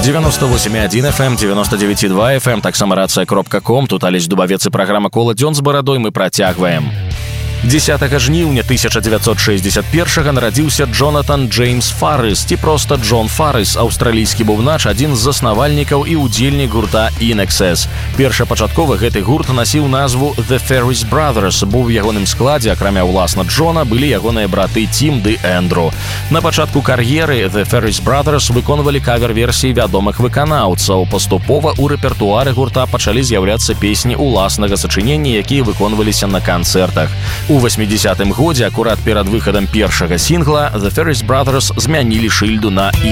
98,1 FM, 99,2 FM, таксама рацыя.ком. Тут Алесь Дубавец і праграма «Кола дзён з барадой» мы працягваем. 10 жніўня 1961 нарадзіўся Джонатан Джеймс Фаррис, ці проста Джон Фаррис, аўстралійскі бубнач, адзін з заснавальнікаў і ўдзельнік гурта INXS. Першапачаткова гэты гурт насіў назву The Ferris Brothers, бо ў ягоным складзе, акрамя ўласна Джона, былі ягоныя браты Тім ды Эндру. На пачатку кар'еры The Ferris Brothers выконвалі кавер-версіі вядомых выканаўцаў. Паступова ў рэпертуары гурта пачалі з'яўляцца песні ўласнага сачынення, якія выконваліся на канцэртах. У 80-м годзе, акурат перад выхадам першага сінгла, The Ferris Brothers змянілі шыльду на